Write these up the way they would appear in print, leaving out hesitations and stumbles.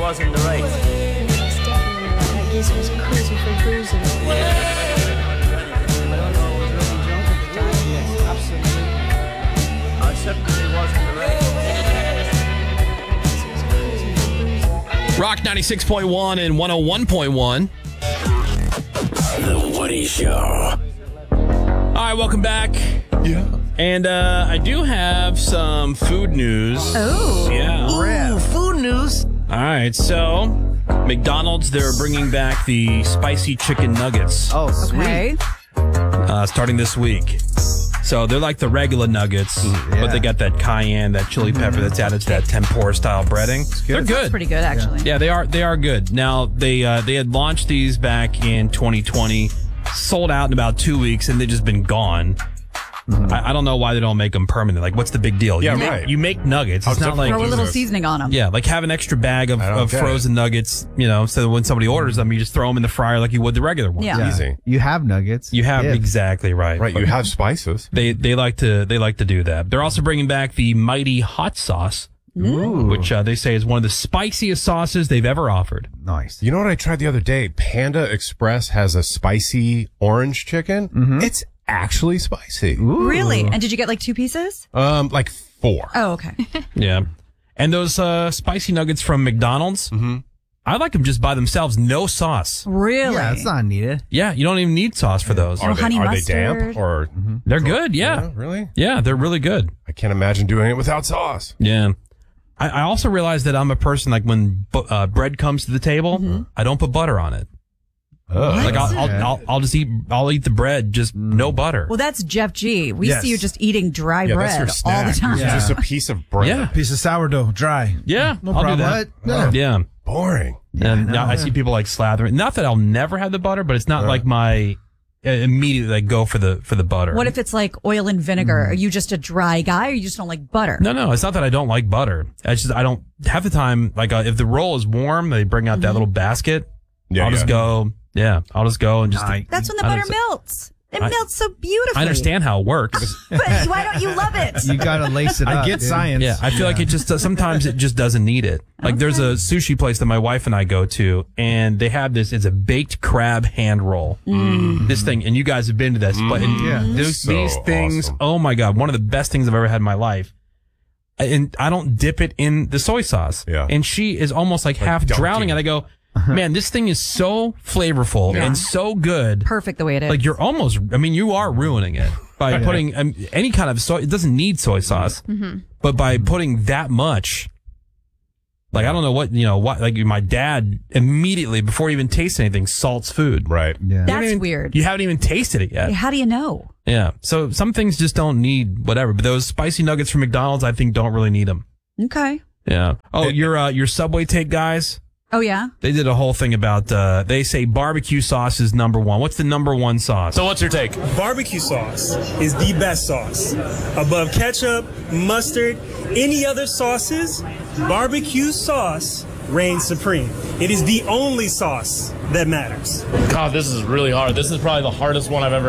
was in the race. It's definitely, I guess it was cruising for cruising. Yes, absolutely. I certainly was in the race. Rock 96.1 and 101.1. The Woody Show. All right, welcome back. Yeah. And I do have some food news. Oh. Yeah. Ooh, food news. All right, so McDonald's, they're bringing back the spicy chicken nuggets Oh, sweet. Okay. starting this week. So they're like the regular nuggets, but they got that cayenne, that chili pepper that's added to that tempura-style breading. They're good. That's pretty good, actually. Yeah, they are good. Now, they had launched these back in 2020, sold out in about 2 weeks, and they've just been gone. I don't know why they don't make them permanent. Like, what's the big deal? Yeah, you you make nuggets. It's not like... Throw a little seasoning on them. Yeah, like have an extra bag of frozen nuggets, so that when somebody orders them, you just throw them in the fryer like you would the regular ones. Yeah. Easy. You have nuggets. You have exactly right. Right, you have spices. They like to do that. They're also bringing back the Mighty Hot Sauce, which they say is one of the spiciest sauces they've ever offered. Nice. You know what I tried the other day? Panda Express has a spicy orange chicken. It's actually spicy. Really? And did you get like 2 pieces? Like 4. Oh, okay. Yeah, and those spicy nuggets from McDonald's, I like them just by themselves, no sauce. Really? Yeah, it's not needed. Yeah, you don't even need sauce for those. Or honey Are they mustard. damp or? They're good. Yeah, Really? yeah, they're really good. I can't imagine doing it without sauce. Yeah. I also realized that I'm a person, like when bread comes to the table, I don't put butter on it. Like I'll just eat the bread, just no butter. Well, that's Jeff G. We Yes. see you just eating dry bread that's your snack. all the time. It's just a piece of bread. Yeah. Piece of sourdough, dry. Yeah, No I'll problem. do that. What? Yeah. Boring. And I see people like slathering. Not that I'll never have the butter, but it's not like my immediately like go for the butter. What if it's like oil and vinegar? Are you just a dry guy or you just don't like butter? No, it's not that I don't like butter. It's just I don't half the time. Like if the roll is warm, they bring out that little basket. I'll just go. Yeah, I'll just go and just. That's when the I butter understand- melts. It melts so beautifully. I understand how it works. But why don't you love it? You gotta lace it up. I get science. Yeah, I feel like it just sometimes it just doesn't need it. Like there's a sushi place that my wife and I go to, and they have this. It's a baked crab hand roll. This thing, and you guys have been to this, but these things. Awesome. Oh my god, one of the best things I've ever had in my life. And I don't dip it in the soy sauce. Yeah. And she is almost like half dunking. drowning, and I go, man, this thing is so flavorful and so good. Perfect the way it is. Like you are ruining it by putting any kind of soy. It doesn't need soy sauce, but by putting that much, like I don't know what like my dad immediately before he even tastes anything salts food. Right. Yeah. That's weird. You haven't even tasted it yet. How do you know? Yeah. So some things just don't need whatever. But those spicy nuggets from McDonald's, I think, don't really need them. Okay. Yeah. Oh, your Subway take guys. Oh, yeah? They did a whole thing about, they say barbecue sauce is number one. What's the number one sauce? So what's your take? Barbecue sauce is the best sauce. Above ketchup, mustard, any other sauces, barbecue sauce reigns supreme. It is the only sauce that matters. God, this is really hard. This is probably the hardest one I've ever.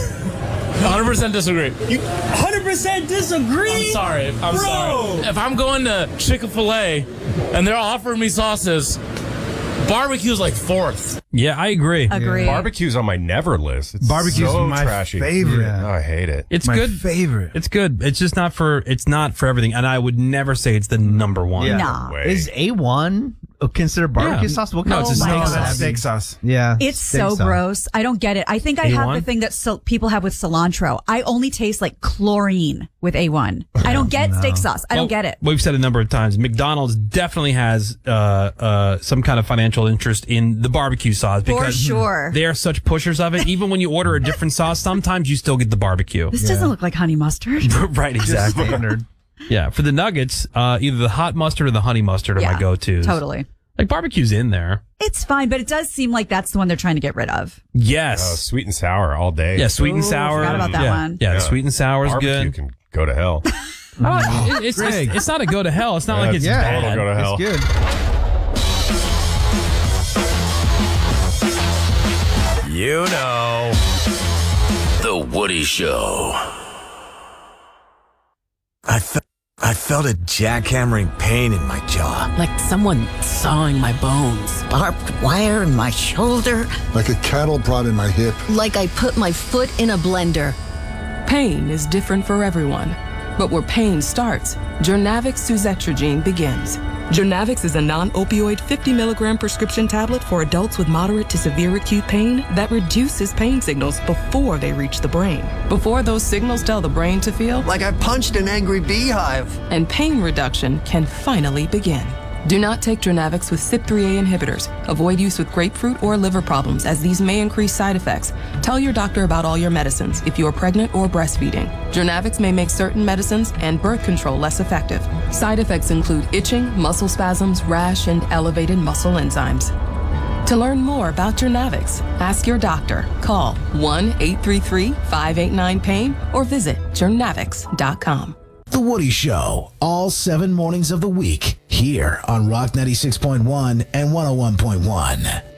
100% disagree. You 100% disagree? I'm sorry. I'm Bro. sorry. If I'm going to Chick-fil-A and they're offering me sauces, barbecue's like 4th. Yeah, I agree. Agree. Barbecue's on my never list. It's Barbecue's so my trashy. favorite. Oh, I hate it. It's My good. favorite. It's good. It's just not for everything. And I would never say it's the number one. Yeah. Nah. Way. Is A1 considered barbecue Yeah. sauce? What No, kind it's of a Oh my steak God. sauce. Steak sauce. Yeah. It's steak so sauce. gross. I don't get it. I think I have A1? the thing that people have with cilantro. I only taste like chlorine with A1. I don't get steak sauce. I don't get it. We've said a number of times, McDonald's definitely has some kind of financial interest in the barbecue sauce For because sure. they are such pushers of it. Even when you order a different sauce, sometimes you still get the barbecue. This doesn't look like honey mustard. Right, exactly. Standard. Yeah, for the nuggets, either the hot mustard or the honey mustard are my go-tos. Totally. Like barbecue's in there. It's fine, but it does seem like that's the one they're trying to get rid of. Yes. Sweet and sour all day. Yeah, sweet and Ooh, sour. forgot about that yeah. one. Yeah, the sweet and sour is Barbecue good. can go to hell. It's not a go to hell. It's not like it's bad. Total go to hell. It's good. You know. The Woody Show. I I felt a jackhammering pain in my jaw. Like someone sawing my bones. Barbed wire in my shoulder. Like a cattle prod in my hip. Like I put my foot in a blender. Pain is different for everyone. But where pain starts, Journavx suzetrigine begins. Journavx is a non-opioid 50 milligram prescription tablet for adults with moderate to severe acute pain that reduces pain signals before they reach the brain. Before those signals tell the brain to feel like I punched an angry beehive. And pain reduction can finally begin. Do not take Journavx with CYP3A inhibitors. Avoid use with grapefruit or liver problems, as these may increase side effects. Tell your doctor about all your medicines if you are pregnant or breastfeeding. Journavx may make certain medicines and birth control less effective. Side effects include itching, muscle spasms, rash, and elevated muscle enzymes. To learn more about Journavx, ask your doctor. Call 1-833-589-PAIN or visit journavx.com. The Woody Show, all 7 mornings of the week, here on Rock 96.1 and 101.1.